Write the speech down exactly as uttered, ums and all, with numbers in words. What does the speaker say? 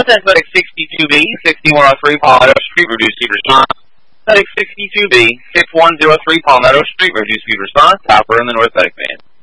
Contact Medic sixty-two B, sixty-one oh three Palmetto Street, reduced speed response. Medic sixty-two B, sixty-one oh three Palmetto Street, reduced speed response. Hopper in the North Medic van.